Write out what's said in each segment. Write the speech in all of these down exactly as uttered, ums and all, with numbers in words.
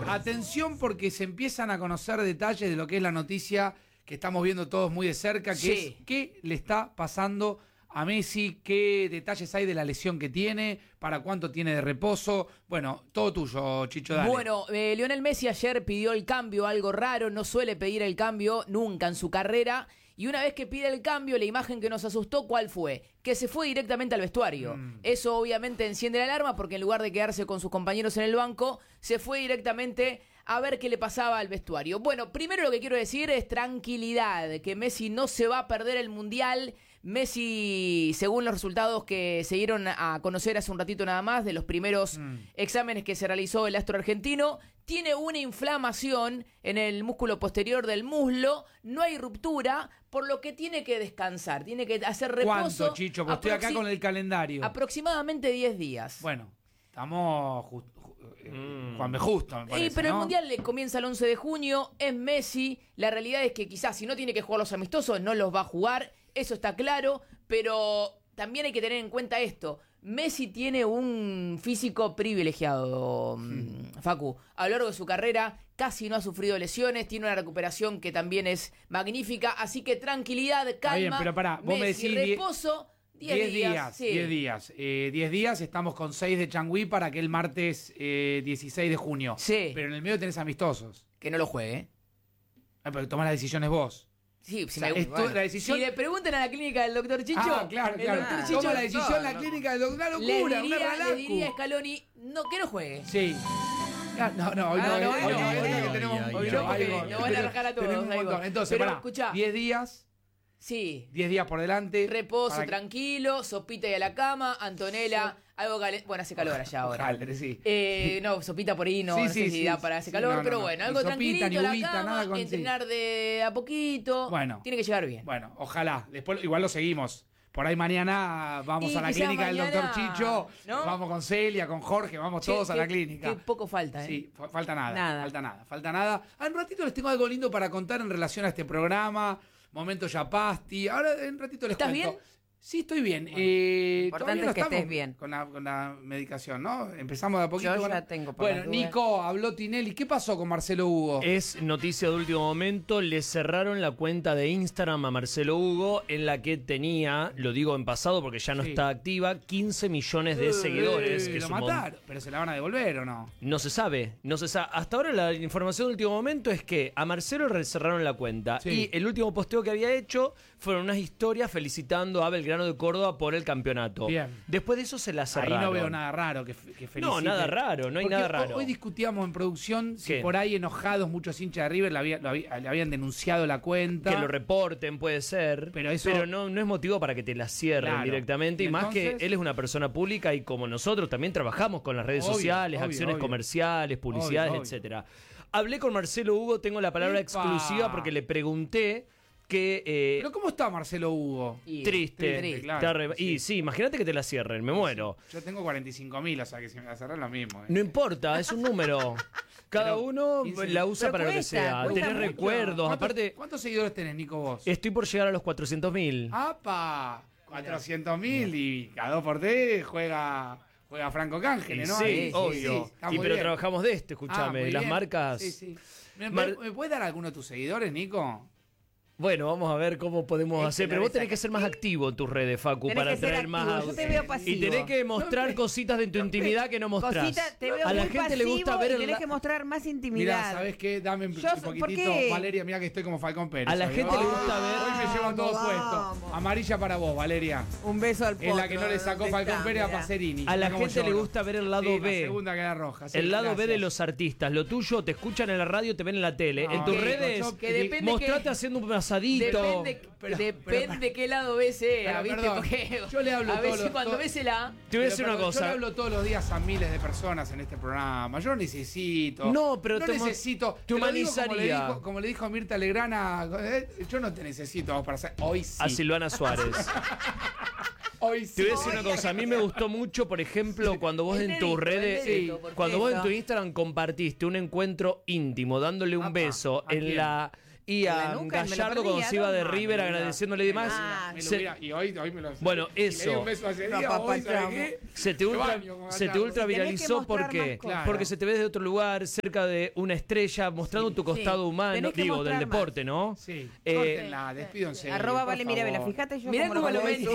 Atención porque se empiezan a conocer detalles de lo que es la noticia que estamos viendo todos muy de cerca, que sí. es qué le está pasando a Messi, qué detalles hay de la lesión que tiene, para cuánto tiene de reposo. Bueno, todo tuyo, Chicho, dale. Bueno, eh, Lionel Messi ayer pidió el cambio, algo raro, no suele pedir el cambio nunca en su carrera. Y una vez que pide el cambio, la imagen que nos asustó, ¿cuál fue? Que se fue directamente al vestuario. Mm. Eso obviamente enciende la alarma porque en lugar de quedarse con sus compañeros en el banco, se fue directamente a ver qué le pasaba al vestuario. Bueno, primero lo que quiero decir es tranquilidad, que Messi no se va a perder el Mundial. Messi, según los resultados que se dieron a conocer hace un ratito nada más, de los primeros mm. exámenes que se realizó el astro argentino, tiene una inflamación en el músculo posterior del muslo, no hay ruptura, por lo que tiene que descansar, tiene que hacer reposo. ¿Cuánto, Chicho? Porque estoy acá con el calendario. Aproximadamente diez días. Bueno, estamos just, just, mm. Juan B. Justo, me parece, sí, pero ¿no? El Mundial le comienza el once de junio, es Messi, la realidad es que quizás si no tiene que jugar los amistosos, no los va a jugar, eso está claro, pero también hay que tener en cuenta esto. Messi tiene un físico privilegiado, hmm. Facu. A lo largo de su carrera casi no ha sufrido lesiones, tiene una recuperación que también es magnífica, así que tranquilidad, calma. Bien, pero pará, vos Messi, me decís reposo, diez días. diez días, diez días, estamos con seis de Changuí para que el martes eh, dieciséis de junio. Sí. Pero en el medio tenés amistosos. Que no lo juegue, ¿eh? Ah, pero tomás las decisiones vos. Sí, si, o sea, me, bueno. la decisión... si le preguntan a la clínica del doctor Chicho, ah, claro, el claro. doctor Chicho toma la decisión en la no, clínica del doctor, una locura, le diría, una le diría a Scaloni, no, que no juegue. Sí. No, no, hoy ah, no, no, hoy hoy no, no, hoy no, hoy que no, tenemos hoy mucho. no, porque nos van a rajar a todos. Tenemos un montón. Entonces, pero pará, escuchá, diez días. Sí. diez días por delante. Reposo para... tranquilo, sopita y a la cama, Antonella, sí. algo calentito. Bueno, hace calor allá ahora. Ojalá, sí. Eh, no, sopita por ahí no, sí, no sé sí, si sí, da para ese sí, calor, no, no, pero no. bueno, algo ni sopita, tranquilito, ni uvita, la cama, nada con... entrenar de a poquito. Bueno. Tiene que llegar bien. Bueno, ojalá. Después igual lo seguimos. Por ahí mañana vamos y a la clínica mañana, del doctor Chicho, ¿no? Vamos con Celia, con Jorge, vamos che, todos que, a la clínica. Que poco falta, ¿eh? Sí, falta nada, nada, falta nada, falta nada. Ah, en un ratito les tengo algo lindo para contar en relación a este programa, Momento Yapasti. Ahora en un ratito les ¿Estás cuento. bien? Sí, estoy bien. Bueno, eh, importante es que estés bien. Con la, con la medicación, ¿no? Empezamos de a poquito. Yo bueno, ya tengo por Bueno, Nico, habló Tinelli. ¿Qué pasó con Marcelo Hugo? Es noticia de último momento. Le cerraron la cuenta de Instagram a Marcelo Hugo, en la que tenía, lo digo en pasado porque ya no sí. está activa, quince millones de eh, seguidores. Eh, que lo mon... mataron, pero se la van a devolver o no. No se sabe, no se sabe. Hasta ahora la información de último momento es que a Marcelo le cerraron la cuenta. Sí. Y el último posteo que había hecho fueron unas historias felicitando a Belgrano de Córdoba por el campeonato. Bien. Después de eso se la cerraron. Ahí no veo nada raro que, que felicite. No, nada raro, no hay Porque nada raro. Hoy discutíamos en producción si ¿Qué? por ahí enojados muchos hinchas de River le, había, lo había, le habían denunciado la cuenta. Que lo reporten, puede ser. Pero eso pero no, no es motivo para que te la cierren claro. directamente. Y, y más entonces, que él es una persona pública y como nosotros también trabajamos con las redes obvio, sociales, obvio, acciones obvio. comerciales, publicidades, obvio, etcétera. Hablé con Marcelo Hugo, tengo la palabra Epa. exclusiva porque le pregunté que... Eh, ¿Pero cómo está Marcelo Hugo? Y, triste. triste claro, re... sí. Y sí, imagínate que te la cierren, me muero. Sí. Yo tengo cuarenta y cinco mil, o sea que si me la cerran lo mismo. ¿eh? No importa, es un número. Cada pero, uno sí, la usa para cuesta, lo que sea. Tener recuerdos. ¿Cuántos, aparte, ¿Cuántos seguidores tenés, Nico, vos? Estoy por llegar a los cuatrocientos mil. ¡Apa! cuatrocientos mil y cada dos por tres juega... Juega Franco Cángeles, ¿no? Sí, sí obvio. Sí, sí, y pero bien. trabajamos de esto, escúchame. Ah, las marcas. Sí, sí. ¿Me, Mar... ¿Me puedes dar alguno de tus seguidores, Nico? Bueno, vamos a ver cómo podemos es hacer. Pero vos tenés que ser más activo en tus redes, Facu, tenés para traer activo. más. Yo te veo pasivo. Y tenés que mostrar no, cositas de tu no, intimidad que no mostrás. Cosita, te veo a la muy gente le gusta ver. Y tenés la... que mostrar más intimidad. Mirá, ¿sabés qué? Dame un Yo, poquitito. Valeria, mirá que estoy como Falcón Pérez. A la ¿sabes? gente oh, le gusta ver. Hoy me llevan todo puesto. Amarilla para vos, Valeria. Un beso al potro. Es la que no le sacó Falcón está, Pérez mirá. a Pacerini. A la gente lloro. le gusta ver el lado sí, B. La segunda queda roja. Sí, el lado gracias. B de los artistas. Lo tuyo, te escuchan en la radio, te ven en la tele. No, en tus redes, mostrate haciendo un asadito. Depende de qué lado B sea, ¿viste? Perdón, porque yo le hablo a veces todo lo, cuando todo, ves el A. Te voy a decir una cosa. Yo le hablo todos los días a miles de personas en este programa. Yo no necesito. No, pero no te necesito. Te humanizaría. Como le, dijo, como le dijo Mirta Legrana, eh, yo no te necesito para hacer. Hoy sí. A Silvana Suárez. Hoy sí. Te voy a decir una cosa, a mí me gustó mucho, por ejemplo, cuando vos en tus redes, sí, cuando vos en tu Instagram compartiste un encuentro íntimo, dándole un Apa, beso en la Y a Gallardo cuando se iba de River ah, agradeciéndole y demás. Ah, se, y hoy, hoy me lo bueno, eso. Un beso hace día, hoy, ¿sabes se te ultra, se te ultra viralizó porque, claro. porque se te ve desde otro lugar, cerca de una estrella, mostrando sí, tu costado sí. humano, digo, del deporte, ¿no? Sí. Eh, Córtenla, despídense. Arroba Vale Mirabela, fíjate yo Mirá cómo lo ven.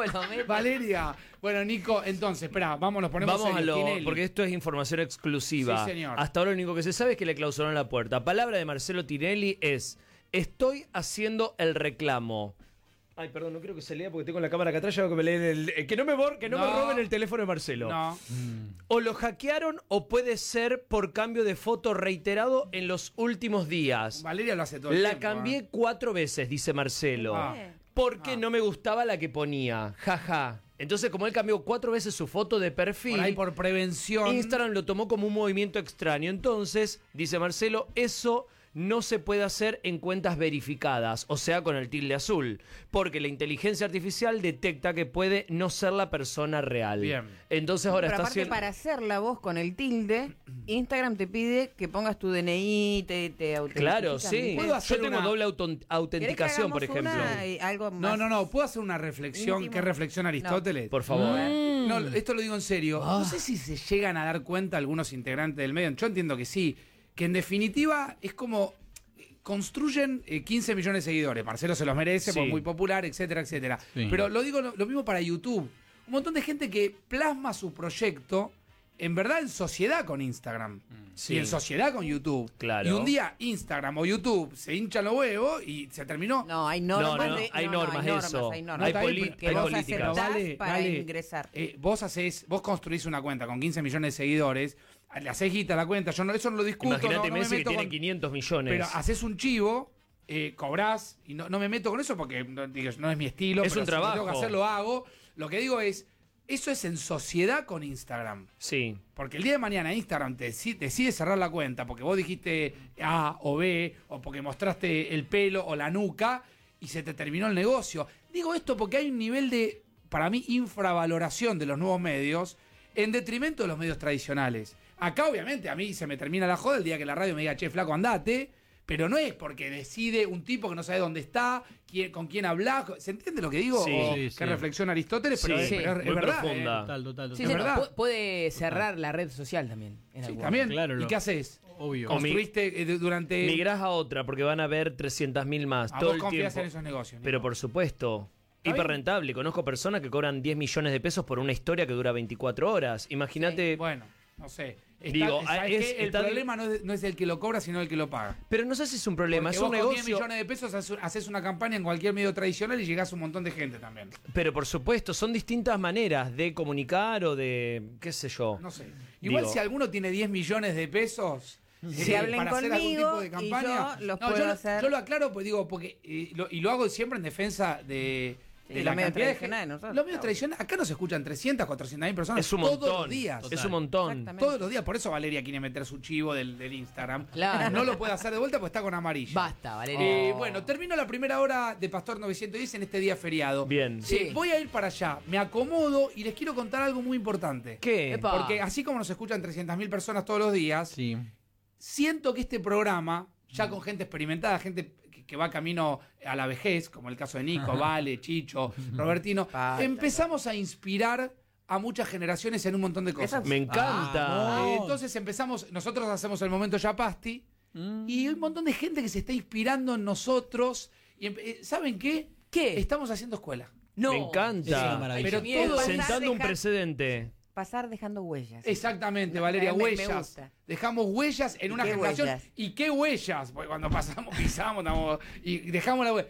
Valeria. Bueno, Nico, entonces, espera, vamos, nos ponemos Vamos a lo, porque esto es información exclusiva. Sí, señor. Hasta ahora lo único que se sabe es que le clausuraron la puerta. Palabra de Marcelo Tinelli es: estoy haciendo el reclamo. Ay, perdón, no quiero que se lea porque tengo la cámara acá atrás. Ya que me leen el, eh, que no me bor, que no, no me roben el teléfono de Marcelo. No. Mm. O lo hackearon o puede ser por cambio de foto reiterado en los últimos días. Valeria lo hace todo el La tiempo. La cambié ¿eh? cuatro veces, dice Marcelo. Ah. Porque ah. no me gustaba la que ponía. Jaja. Ja. Entonces, como él cambió cuatro veces su foto de perfil, por ahí por prevención, Instagram lo tomó como un movimiento extraño. Entonces, dice Marcelo, eso no se puede hacer en cuentas verificadas, o sea, con el tilde azul, porque la inteligencia artificial detecta que puede no ser la persona real. Bien. Entonces ahora Pero está aparte, haciendo... para hacer la voz con el tilde, Instagram te pide que pongas tu D N I, te, te autentificas. Claro, sí. ¿Puedo hacer Yo tengo una... doble auto autenticación, por ejemplo. Una, algo más no, no, no. ¿Puedo hacer una reflexión? íntimo? ¿Qué reflexión Aristóteles? No. Por favor. Mm. No, esto lo digo en serio. Ah. No sé si se llegan a dar cuenta algunos integrantes del medio. Yo entiendo que sí. Que en definitiva es como... construyen eh, quince millones de seguidores. Marcelo se los merece, sí. por muy popular, etcétera, etcétera. Sí. Pero lo digo lo, lo mismo para YouTube. Un montón de gente que plasma su proyecto, en verdad, en sociedad con Instagram. Sí. Y en sociedad con YouTube. Claro. Y un día Instagram o YouTube se hinchan los huevos y se terminó. No, hay normas. No, no, de, hay, no, normas no, hay normas eso. Hay normas. Hay, poli que hay vos políticas. Vale, para vale. ingresar. Eh, vos hacés, vos construís una cuenta con quince millones de seguidores, le hacés guita a la cuenta, yo no, eso no lo discuto. Imagínate no, Messi no que tiene con, quinientos millones. Pero haces un chivo, eh, cobrás, y no, no me meto con eso porque no, digo, no es mi estilo. Es pero un si trabajo. tengo que hacer, lo hago. Lo que digo es, eso es en sociedad con Instagram. Sí. Porque el día de mañana Instagram te decide cerrar la cuenta porque vos dijiste A o B, o porque mostraste el pelo o la nuca, y se te terminó el negocio. Digo esto porque hay un nivel de, para mí, infravaloración de los nuevos medios en detrimento de los medios tradicionales. Acá, obviamente, a mí se me termina la joda el día que la radio me diga, che, flaco, andate, pero no es porque decide un tipo que no sabe dónde está, quién, con quién habla. ¿Se entiende lo que digo? Sí, o, sí, que sí. reflexiona Aristóteles, pero, sí, es, sí. pero es, Muy es verdad. profunda. Eh. Total, total, total. Sí, ¿Es sí, verdad? puede cerrar la red social también. En Sí, sí, también. Claro, ¿Y qué haces? Obvio. Construiste eh, durante... Migrás a otra porque van a haber trescientas mil más. ¿A todo vos el confías tiempo. en esos negocios? Nico? Pero por supuesto. Hiper rentable. Conozco personas que cobran diez millones de pesos por una historia que dura veinticuatro horas. Imagínate. Sí, bueno, no sé. Está, Digo, ¿sabes es, qué? El está, problema no es, no es el que lo cobra, sino el que lo paga. Pero no sé si es un problema, Porque es vos un con negocio. diez millones de pesos haces una campaña en cualquier medio tradicional y llegás a un montón de gente también. Pero por supuesto, son distintas maneras de comunicar o de, qué sé yo. No sé. Igual Digo, si alguno tiene diez millones de pesos... Si eh, hablen para hacer algún conmigo tipo de campaña, y yo los no, puedo yo, lo- hacer. yo lo aclaro pues digo porque eh, lo- y lo hago siempre en defensa de, Sí, de los la medios cantidad de tradicionales, gente. nosotros, Los medios claro. tradicionales acá nos escuchan trescientas, cuatrocientas mil personas es un todos montón. los días. Es un montón. Exactamente. Todos los días, por eso Valeria quiere meter su chivo del, del Instagram. Claro. No lo puede hacer de vuelta porque está con amarilla. Basta, Valeria. Eh, bueno, termino la primera hora de Pastor novecientos diez en este día feriado. Bien. Sí. Eh, voy a ir para allá, me acomodo y les quiero contar algo muy importante. ¿Qué? Epa. Porque así como nos escuchan trescientas mil personas todos los días, Sí. siento que este programa, ya con gente experimentada, gente que, que va camino a la vejez, como el caso de Nico, Vale, Chicho, Robertino, Basta. empezamos a inspirar a muchas generaciones en un montón de cosas. Eso- Me encanta. Eh, entonces empezamos, nosotros hacemos el momento Yapasti y hay un montón de gente que se está inspirando en nosotros. Y empe- eh, ¿saben qué? ¿Qué? Estamos haciendo escuela. No. Me Es una encanta. maravilla. Pero miedo. todo es- Sentando un Dejar- precedente. Pasar dejando huellas. Exactamente, Me- Valeria, me- me huellas. gusta. Dejamos huellas en ¿Y una qué generación. huellas? ¿Y qué huellas? Porque cuando pasamos, pisamos estamos- y dejamos la huella.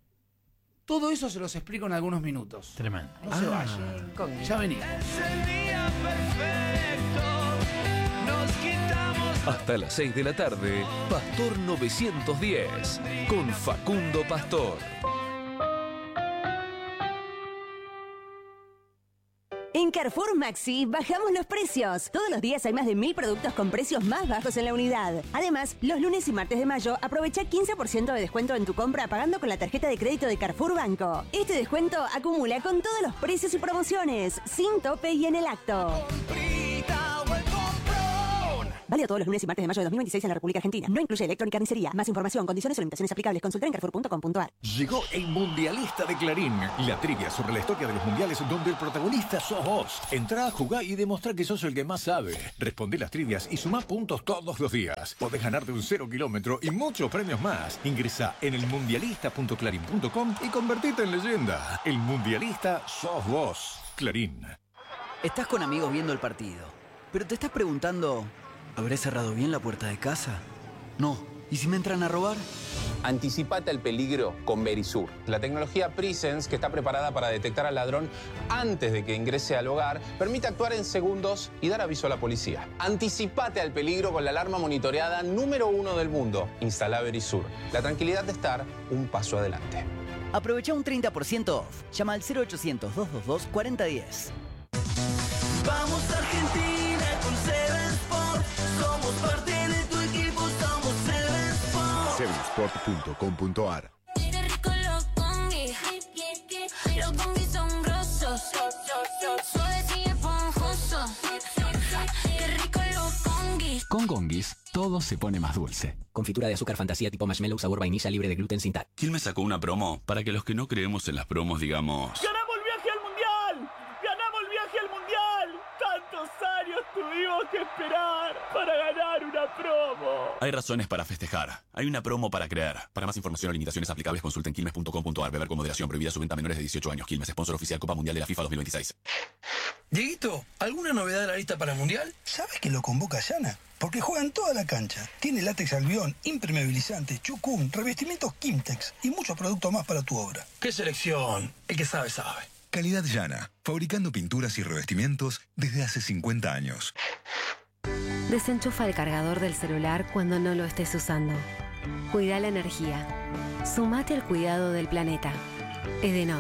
Todo eso se los explico en algunos minutos. Tremendo. No se vayan. Incógnito. Ya venimos. Hasta las seis de la tarde, Pastor novecientos diez, con Facundo Pastor. En Carrefour Maxi bajamos los precios. Todos los días hay más de mil productos con precios más bajos en la unidad. Además, los lunes y martes de mayo aprovecha quince por ciento de descuento en tu compra pagando con la tarjeta de crédito de Carrefour Banco. Este descuento acumula con todos los precios y promociones, sin tope y en el acto. Válido todos los lunes y martes de mayo de dos mil veintiséis en la República Argentina. No incluye electrónica y carnicería. Más información, condiciones o limitaciones aplicables. Consulta en carrefour punto com punto a r. Llegó el Mundialista de Clarín. La trivia sobre la historia de los mundiales donde el protagonista sos vos. Entrá, jugá y demostrá que sos el que más sabe. Respondé las trivias y sumá puntos todos los días. Podés ganarte un cero kilómetro y muchos premios más. Ingresá en el mundialista punto clarín punto com y convertite en leyenda. El Mundialista sos vos. Clarín. Estás con amigos viendo el partido, pero te estás preguntando, ¿habré cerrado bien la puerta de casa? No. ¿Y si me entran a robar? Anticipate al peligro con Verisur. La tecnología Presence, que está preparada para detectar al ladrón antes de que ingrese al hogar, permite actuar en segundos y dar aviso a la policía. Anticipate al peligro con la alarma monitoreada número uno del mundo. Instala Verisur. La tranquilidad de estar un paso adelante. Aprovecha un treinta por ciento off. Llama al cero ochocientos, doscientos veintidós, cuarenta diez. Vamos Argentina con Seven Sport. Somos parte de tu equipo, somos Seven Sport. seven sport punto com punto a r. Qué rico los congis. Los congis son grosos. Suaves y esponjosos. Qué rico los congis. Con Gongis, todo se pone más dulce. Confitura de azúcar fantasía tipo marshmallow sabor vainilla libre de gluten sin tal. Quilmes sacó una promo para que los que no creemos en las promos digamos... ¡Ganamos el viaje al mundial! ¡Ganamos el viaje al mundial! ¡Tantos años tuvimos que esperar para ganar una promo! Hay razones para festejar. Hay una promo para creer. Para más información o limitaciones aplicables consulten quilmes punto com punto a r. Beber con moderación. Prohibida su venta a menores de dieciocho años. Quilmes, sponsor oficial Copa Mundial de la FIFA dos mil veintiséis. Dieguito, ¿alguna novedad de la lista para el Mundial? ¿Sabes que lo convoca Yana? Porque juega en toda la cancha. Tiene látex albión, impermeabilizante, chucún, revestimientos Kimtex y muchos productos más para tu obra. ¡Qué selección! El que sabe, sabe. Calidad Yana, fabricando pinturas y revestimientos desde hace cincuenta años. Desenchufa el cargador del celular cuando no lo estés usando. Cuida la energía. Sumate al cuidado del planeta. Edenor.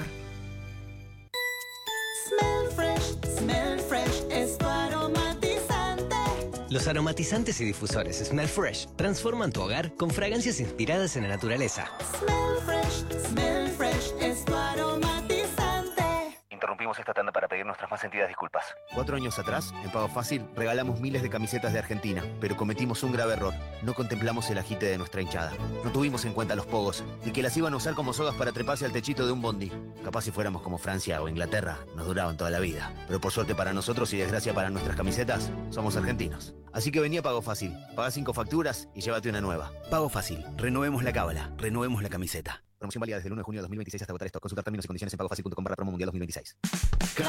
Smell fresh, smell fresh, es tu aromatizante. Los aromatizantes y difusores Smell Fresh transforman tu hogar con fragancias inspiradas en la naturaleza. Smell fresh, smell fresh, es tu aromatizante. Interrumpimos esta tanda para pedir nuestras más sentidas disculpas. Cuatro años atrás, en Pago Fácil, regalamos miles de camisetas de Argentina, pero cometimos un grave error. No contemplamos el agite de nuestra hinchada. No tuvimos en cuenta los pogos y que las iban a usar como sogas para treparse al techito de un bondi. Capaz si fuéramos como Francia o Inglaterra, nos duraban toda la vida. Pero por suerte para nosotros y desgracia para nuestras camisetas, somos argentinos. Así que vení a Pago Fácil, paga cinco facturas y llévate una nueva. Pago Fácil, renovemos la cábala, renovemos la camiseta. Promoción válida desde el uno de junio de dos mil veintiséis hasta agotar stock. Consultar términos y condiciones en pagofacil punto com barra promo mundial dos mil veintiséis.